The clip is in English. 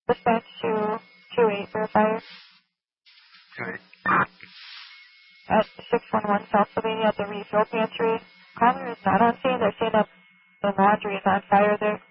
Dispatch to 28 for a fire. 28. At 611 South Sylvania at the refill pantry. Caller is not on scene. They're saying that the laundry is on fire there.